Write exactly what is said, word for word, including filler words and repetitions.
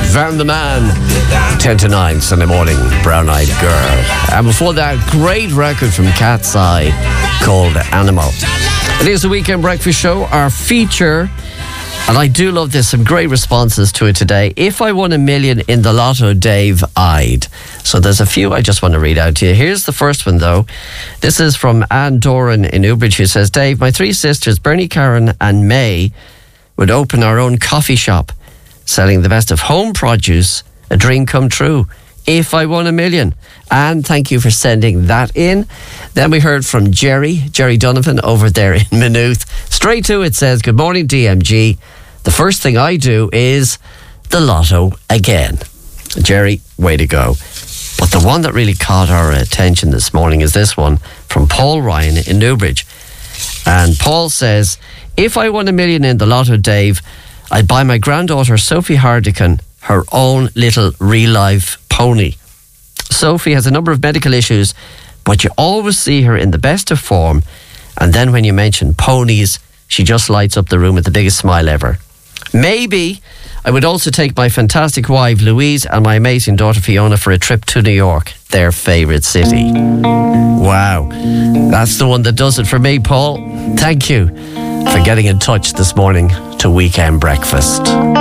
Van the Man. ten to nine Sunday morning, Brown Eyed Girl. And before that, great record from Cat's Eye called Animal. It is the Weekend Breakfast Show, our feature. And I do love this. Some great responses to it today. If I won a million in the lotto, Dave, I'd. So there's a few I just want to read out to you. Here's the first one, though. This is from Anne Doran in Newbridge, who says, Dave, my three sisters, Bernie, Karen and May, would open our own coffee shop, selling the best of home produce, a dream come true. If I won a million. And thank you for sending that in. Then we heard from Jerry, Jerry Donovan over there in Maynooth. Straight to it says, good morning, D M G. The first thing I do is the lotto again. Jerry, way to go. But the one that really caught our attention this morning is this one from Paul Ryan in Newbridge. And Paul says, if I won a million in the lotto, Dave, I'd buy my granddaughter Sophie Hardican her own little real-life pony. Sophie has a number of medical issues, but you always see her in the best of form, and then when you mention ponies, she just lights up the room with the biggest smile ever. Maybe I would also take my fantastic wife Louise and my amazing daughter Fiona for a trip to New York, their favourite city. Wow, that's the one that does it for me, Paul. Thank you for getting in touch this morning to Weekend Breakfast.